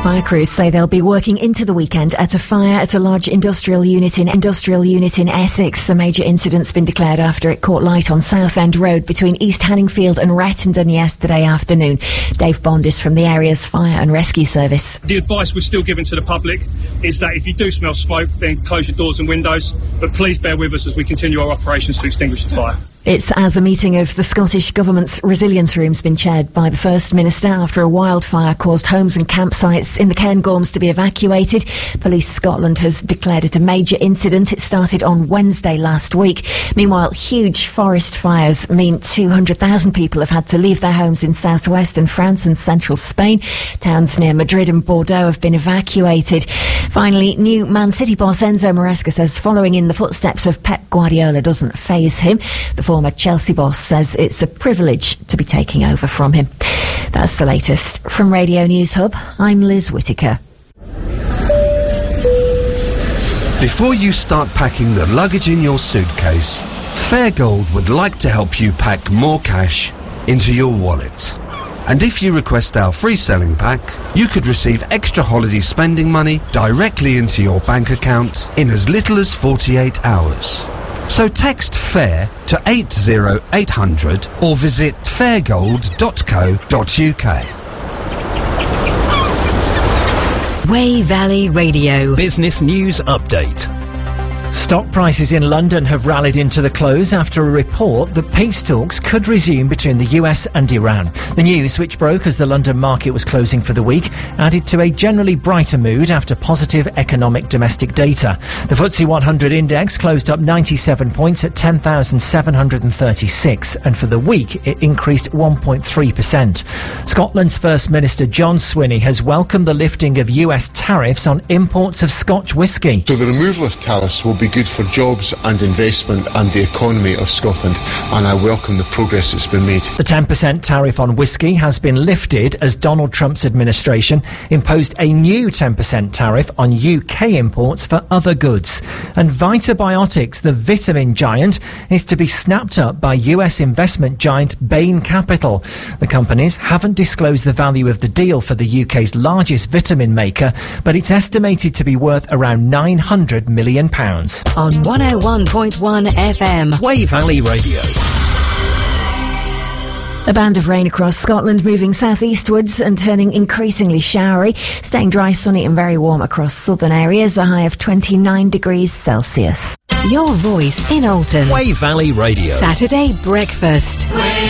Fire crews say they'll be working into the weekend at a fire at a large industrial unit in Essex. A major incident's been declared after it caught light on Southend Road between East Hanningfield and Rettendon yesterday afternoon. Dave Bond is from the area's fire and rescue service. The advice we're still giving to the public is that if you do smell smoke, then close your doors and windows. But please bear with us as we continue our operations to extinguish the fire. It's as a meeting of the Scottish Government's Resilience Room's been chaired by the First Minister after a wildfire caused homes and campsites in the Cairngorms to be evacuated. Police Scotland has declared it a major incident. It started on Wednesday last week. Meanwhile, huge forest fires mean 200,000 people have had to leave their homes in southwestern France and central Spain. Towns near Madrid and Bordeaux have been evacuated. Finally, new Man City boss Enzo Maresca says following in the footsteps of Pep Guardiola doesn't faze him. The former Chelsea boss says it's a privilege to be taking over from him. That's the latest. From Radio News Hub, I'm Liz Whittaker. Before you start packing the luggage in your suitcase, Fairgold would like to help you pack more cash into your wallet. And if you request our free selling pack, you could receive extra holiday spending money directly into your bank account in as little as 48 hours. So text FAIR to 80800 or visit fairgold.co.uk. Wey Valley Radio. Business News Update. Stock prices in London have rallied into the close after a report that peace talks could resume between the US and Iran. The news, which broke as the London market was closing for the week, added to a generally brighter mood after positive economic domestic data. The FTSE 100 index closed up 97 points at 10,736, and for the week it increased 1.3%. Scotland's First Minister John Swinney has welcomed the lifting of US tariffs on imports of Scotch whisky. So the removal of tariffs will be good for jobs and investment and the economy of Scotland, and I welcome the progress that's been made. The 10% tariff on whisky has been lifted as Donald Trump's administration imposed a new 10% tariff on UK imports for other goods. And Vitabiotics, the vitamin giant, is to be snapped up by US investment giant Bain Capital. The companies haven't disclosed the value of the deal for the UK's largest vitamin maker, but it's estimated to be worth around £900 million. On 101.1 FM. Wey Valley Radio. A band of rain across Scotland, moving southeastwards and turning increasingly showery. Staying dry, sunny and very warm across southern areas. A high of 29 degrees Celsius. Your voice in Alton. Wey Valley Radio. Saturday breakfast.